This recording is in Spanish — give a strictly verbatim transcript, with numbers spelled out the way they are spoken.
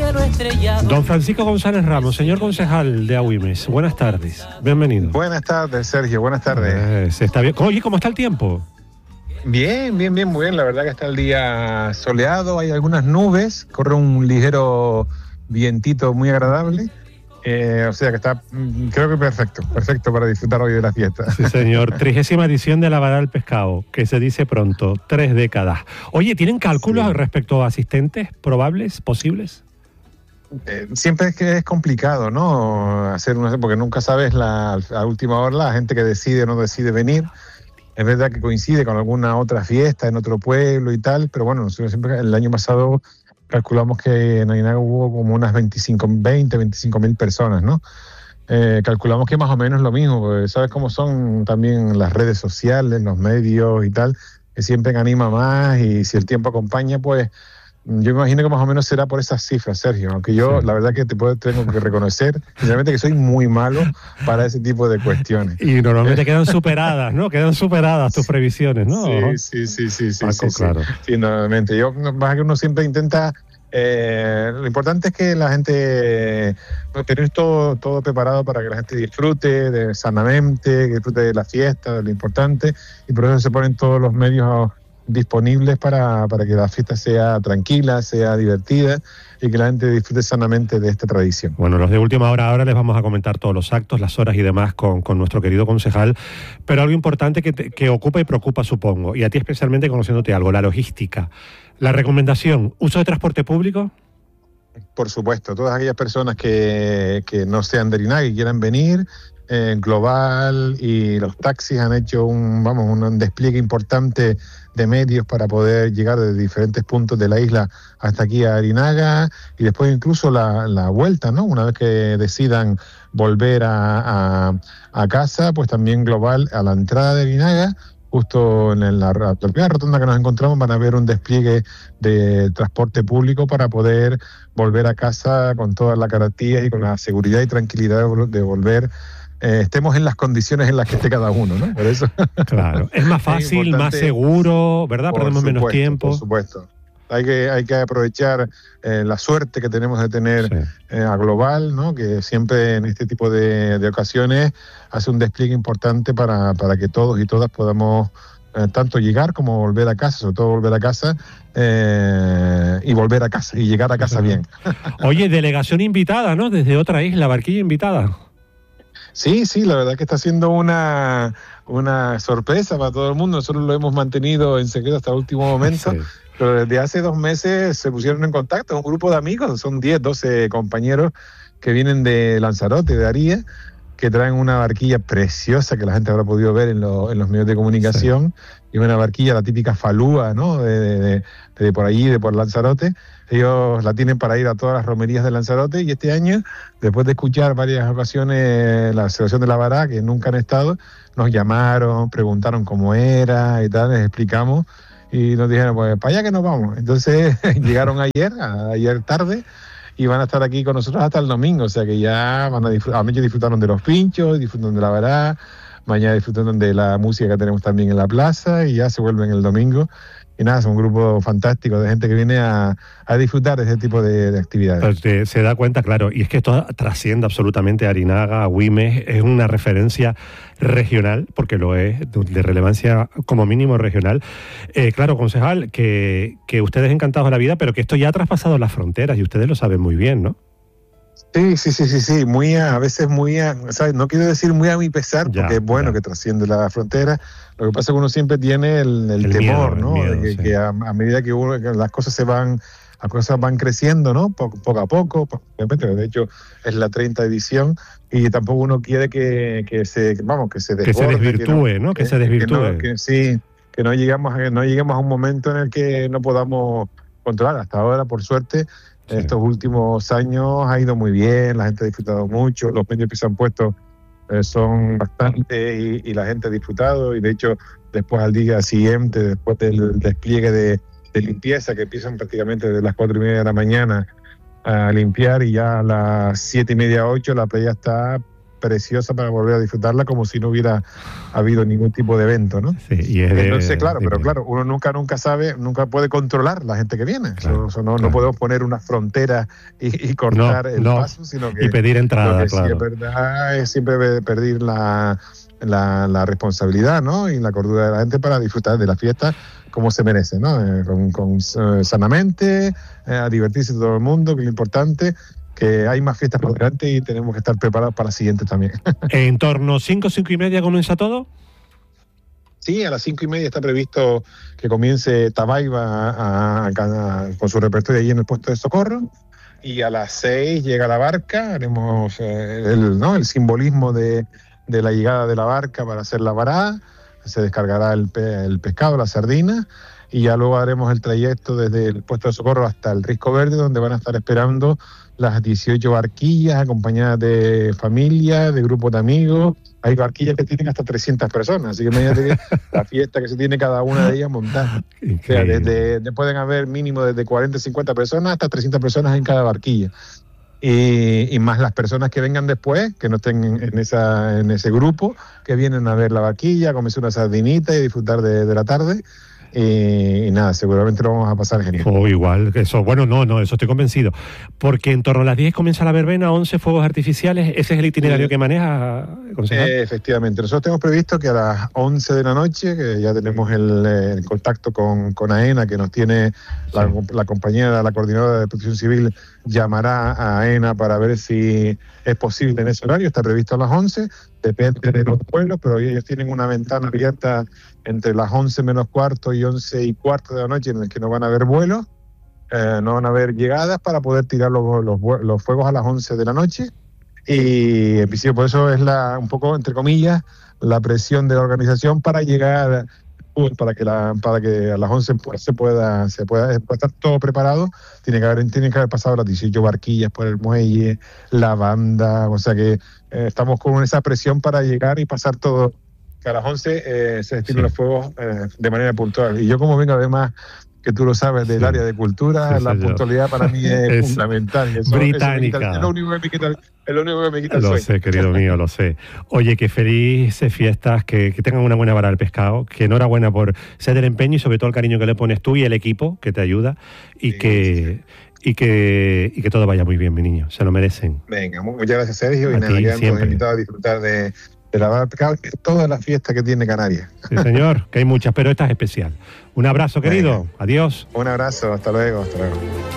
cielo estrellado. Don Francisco González Ramos, señor concejal de Agüimes, buenas tardes, bienvenido. Buenas tardes, Sergio, buenas tardes. Eh, se está bien. Oye, ¿cómo está el tiempo? Bien, bien, bien, muy bien. La verdad que está el día soleado, hay algunas nubes, corre un ligero vientito muy agradable. Eh, o sea que está, creo que perfecto, perfecto para disfrutar hoy de la fiesta. Sí, señor. Trigésima edición de la Varada del Pescado, que se dice pronto, tres décadas. Oye, ¿tienen cálculos sí. respecto a asistentes probables, posibles? Eh, siempre es que es complicado, ¿no? Hacer una, porque nunca sabes la, a última hora la gente que decide o no decide venir. Es verdad que coincide con alguna otra fiesta en otro pueblo y tal, pero bueno, nosotros siempre el año pasado calculamos que en Aguinaga hubo como unas veinticinco, veinte, veinticinco mil personas, ¿no? Eh, calculamos que más o menos lo mismo, porque sabes cómo son también las redes sociales, los medios y tal, que siempre anima más y si el tiempo acompaña, pues yo me imagino que más o menos será por esas cifras, Sergio, aunque yo sí. la verdad que te puedo, tengo que reconocer, sinceramente, que soy muy malo para ese tipo de cuestiones. Y normalmente quedan superadas, ¿no? Quedan superadas tus previsiones, ¿no? Sí, sí, sí, sí, sí, Paco, sí, claro. sí, sí, normalmente. Yo, más que uno siempre intenta, eh, lo importante es que la gente, pues, tener todo, todo preparado para que la gente disfrute de, sanamente, que disfrute de la fiesta, de lo importante, y por eso se ponen todos los medios disponibles para, para que la fiesta sea tranquila, sea divertida y que la gente disfrute sanamente de esta tradición. Bueno, los de última hora ahora les vamos a comentar todos los actos, las horas y demás con, con nuestro querido concejal, pero algo importante que, te, que ocupa y preocupa, supongo, y a ti especialmente conociéndote algo, la logística. La recomendación, ¿uso de transporte público? Por supuesto, todas aquellas personas que, que no sean de Aguinaga y quieran venir, eh, Global y los taxis han hecho un, vamos, un despliegue importante de medios para poder llegar de diferentes puntos de la isla hasta aquí a Aguinaga y después incluso la, la vuelta, ¿no? Una vez que decidan volver a, a, a casa, pues también Global a la entrada de Aguinaga, justo en la, la primera rotonda que nos encontramos, van a ver un despliegue de transporte público para poder volver a casa con todas las garantías y con la seguridad y tranquilidad de volver. Eh, estemos en las condiciones en las que esté cada uno, ¿no? Por eso. Claro, es más fácil, es más seguro, ¿verdad? Perdemos supuesto, menos tiempo. Por supuesto. Hay que, hay que aprovechar eh, la suerte que tenemos de tener sí. eh, a Global, ¿no? Que siempre en este tipo de, de ocasiones hace un despliegue importante para, para que todos y todas podamos eh, tanto llegar como volver a casa, sobre todo volver a casa eh, y volver a casa y llegar a casa sí. bien. Oye, delegación invitada, ¿no? Desde otra isla, barquilla invitada. Sí, sí, la verdad que está siendo una, una sorpresa para todo el mundo. Nosotros lo hemos mantenido en secreto hasta el último momento, sí. pero desde hace dos meses se pusieron en contacto. Un grupo de amigos, son diez, doce compañeros que vienen de Lanzarote, de Aría, que traen una barquilla preciosa que la gente habrá podido ver en, lo, en los medios de comunicación. Sí. Y una barquilla, la típica falúa, ¿no? De, de, de, de por allí, de por Lanzarote. Ellos la tienen para ir a todas las romerías de Lanzarote y este año, después de escuchar varias ocasiones la celebración de la Varada, que nunca han estado, nos llamaron, preguntaron cómo era y tal, les explicamos y nos dijeron, pues para allá que nos vamos. Entonces llegaron ayer, ayer tarde, y van a estar aquí con nosotros hasta el domingo, o sea que ya van a disfrutar, ellos disfrutaron de los pinchos, disfrutaron de la Varada, mañana disfrutaron de la música que tenemos también en la plaza y ya se vuelven el domingo. Y nada, es un grupo fantástico de gente que viene a, a disfrutar de ese tipo de, de actividades. Pues te, se da cuenta, claro, y es que esto trasciende absolutamente a Aguinaga, a Agüimes, es una referencia regional, porque lo es, de relevancia como mínimo regional. Eh, claro, concejal, que, que ustedes encantados de la vida, pero que esto ya ha traspasado las fronteras y ustedes lo saben muy bien, ¿no? Sí, sí, sí, sí, sí, muy a, a veces muy a, ¿sabes? No quiero decir muy a mi pesar, porque ya, es bueno ya. que trasciende la frontera. Lo que pasa es que uno siempre tiene el, el, el temor, miedo, ¿no? El miedo, de que, sí. que a, a medida que, uno, que las cosas se van, las cosas van creciendo, ¿no? Poco, poco a poco, de hecho es la treinta edición y tampoco uno quiere que, que se, vamos, que se desborde, que se desvirtúe, que no, ¿no? Que, que se desvirtúe. Que no, que, sí, que no llegamos, a, no lleguemos a un momento en el que no podamos controlar. Hasta ahora, por suerte. Sí. Estos últimos años ha ido muy bien, la gente ha disfrutado mucho, los medios que se han puesto eh, son bastantes y, y la gente ha disfrutado y de hecho después al día siguiente, después del despliegue de, de limpieza que empiezan prácticamente desde las cuatro y media de la mañana a limpiar y ya a las siete y media, ocho la playa está preciosa para volver a disfrutarla como si no hubiera habido ningún tipo de evento, ¿no? Sí, y es de, Entonces, claro, de, pero de, claro, uno nunca nunca sabe, nunca puede controlar la gente que viene. Claro, eso, eso no, claro. no podemos poner una frontera y, y cortar no, el no. paso, sino que y pedir entrada, lo que claro. sí es verdad es siempre pedir la, la, la responsabilidad, ¿no? Y la cordura de la gente para disfrutar de la fiesta como se merece, ¿no? Eh, con, con eh, sanamente, eh, a divertirse todo el mundo, que es lo importante, que hay más fiestas por delante y tenemos que estar preparados para la siguiente también. ¿En torno a cinco, cinco y media comienza todo? Sí, a las cinco y media está previsto que comience Tabaiba a, a, a, con su repertorio allí en el puesto de socorro. Y a las seis llega la barca, haremos eh, el, ¿no? el simbolismo de, de la llegada de la barca para hacer la varada, se descargará el, pe, el pescado, la sardina, y ya luego haremos el trayecto desde el puesto de socorro hasta el Risco Verde, donde van a estar esperando las dieciocho barquillas acompañadas de familia, de grupos de amigos. Hay barquillas que tienen hasta trescientas personas, así que imagínate que la fiesta que se tiene cada una de ellas montada. O sea, desde, desde, pueden haber mínimo desde cuarenta, cincuenta personas hasta trescientas personas en cada barquilla. Y, y más las personas que vengan después, que no estén en, en, esa, en ese grupo, que vienen a ver la barquilla, a comerse una sardinita y disfrutar de, de la tarde. Y, y nada, seguramente lo vamos a pasar genial. O oh, igual, eso, bueno, no, no, eso estoy convencido. Porque en torno a las diez comienza la verbena, once fuegos artificiales. ¿Ese es el itinerario sí. que maneja, concejal? Eh, efectivamente. Nosotros tenemos previsto que a las once de la noche, que ya tenemos el, el contacto con, con AENA, que nos tiene la, sí. la compañera, la coordinadora de Protección Civil, llamará a AENA para ver si es posible en ese horario. Está previsto a las once, depende de los pueblos, pero ellos tienen una ventana abierta entre las once menos cuarto y once y cuarto de la noche en el que no van a haber vuelos, eh, no van a haber llegadas para poder tirar los, los, los fuegos a las once de la noche. Y en principio por eso es la un poco, entre comillas, la presión de la organización para llegar, para que la, para que a las once pues, se pueda, se pueda, pueda estar todo preparado. Tiene que haber, tiene que haber pasado las dieciocho barquillas por el muelle, la banda, o sea que eh, estamos con esa presión para llegar y pasar todo, que a las once eh, se destinan sí. los fuegos eh, de manera puntual. Y yo como vengo además, que tú lo sabes, del sí. área de cultura, sí, la puntualidad yo. para mí es, es fundamental. Y eso, británica. Eso quita, es lo único que me quita, es lo único que me quita el Lo sueño. sé, querido mío, lo sé. Oye, que felices fiestas, que, que tengan una buena vara del pescado, que enhorabuena por ser el empeño y sobre todo el cariño que le pones tú y el equipo que te ayuda y sí, que... Sí. Y que, y que todo vaya muy bien, mi niño, se lo merecen. Venga, muchas gracias, Sergio, y nada, quedamos invitados a disfrutar de, de la vara del pescado, que es toda la fiesta que tiene Canarias. Sí, señor, que hay muchas, pero esta es especial. Un abrazo, querido, Venga. Adiós. Un abrazo, hasta luego, hasta luego.